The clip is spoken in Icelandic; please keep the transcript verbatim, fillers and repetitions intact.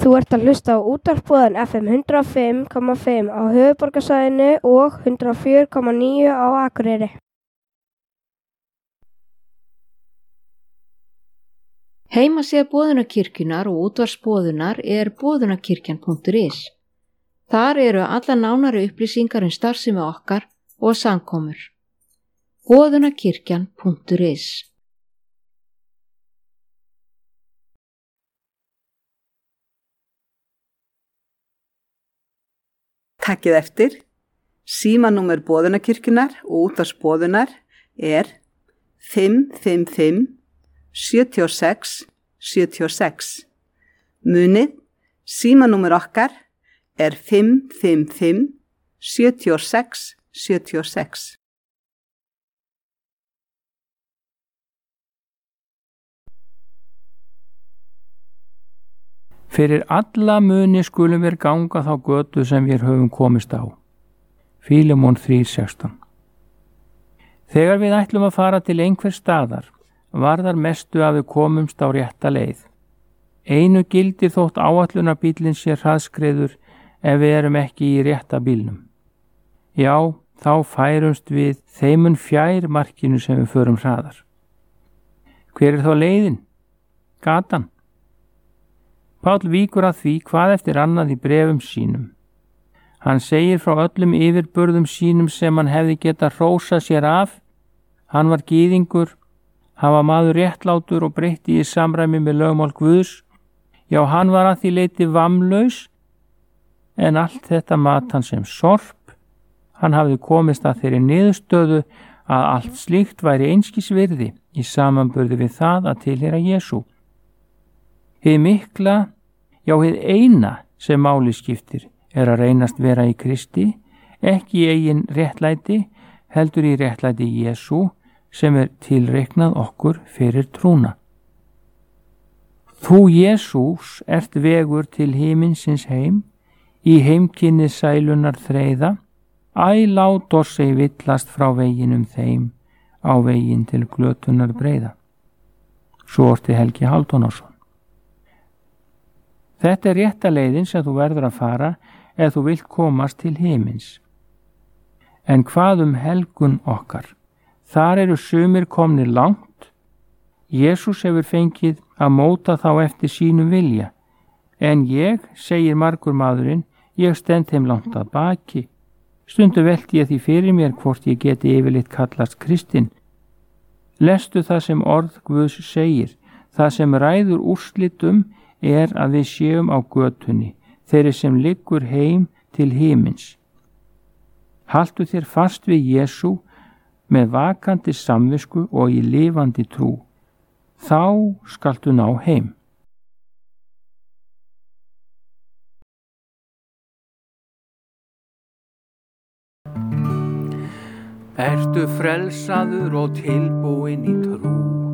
Þú ert að hlusta á útvarpsboðan F M hundrað og fimm komma fimm á höfuðborgarsvæðinu og hundrað og fjögur komma níu á Akureyri. Heimasíða Boðunarkirkjunnar og útvarpsboðunar er boðunarkirkjan punktur is. Þar eru alla nánari upplýsingar um starfsemi okkar og samkomur. boðunarkirkjan punktur is. Takkið eftir, símanúmer Boðunarkirkjunnar og útvarpsboðunar er fimm fimm fimm sjö sex sjö sex. Munið, símanúmer okkar er fimm fimm fimm sjö sex sjö sex. Fyrir alla muni skulum við ganga þá götu sem við höfum komist á. Fílemon þrjú sextán. Þegar við ætlum að fara til einhver staðar, varðar mestu að við komumst á rétta leið. Einu gildir þótt áætlunarbíllinn sé hraðskreiður ef við erum ekki í rétta bílnum. Já, þá færumst við þeimun fjær markinu sem við förum hraðar. Hver er þá leiðin? Gatan. Páll víkur að því hvað eftir annað í brefum sínum. Hann segir frá öllum yfirburðum sínum sem hann hefði getað hrósað sér af. Hann var gyðingur, hann var maður réttlátur og breytti í samræmi með lögmál Guðs. Já, hann var að því leyti vammlaus, en allt þetta mat hann sem sorp. Hann hafði komist að þeirri niðurstöðu að allt slíkt væri einskis virði í samanburði við það að tilheyra Jesú. Hið mikla, já hið eina sem máli skiptir er að reynast vera í Kristi, ekki í eigin réttlæti, heldur í réttlæti Jesú sem er tilreiknað okkur fyrir trúna. Þú Jesús ert vegur til himinsins heim, í heimkynni sælunar þreiða, æ lát oss ei villast frá veginum þeim, á vegin til glötunar breiða. Svo orti Helgi Hálfdánsson. Þetta er rétta leiðin sem þú verður að fara ef þú vilt komast til himins. En hvað um helgun okkar? Þar eru sumir komnir langt. Jesús hefur fengið að móta þá eftir sínum vilja. En ég, segir margur maðurinn, ég stend þeim langt að baki. Stundu velti ég því fyrir mér hvort ég geti yfirleitt kallast kristinn. Lestu það sem orð Guðs segir, það sem ræður úrslitum er að við séum á götunni, þeirri sem liggur heim til himins. Haltu þér fast við Jesú með vakandi samvisku og í lifandi trú. Þá skaltu ná heim. Ertu frelsaður og tilbúin í trú?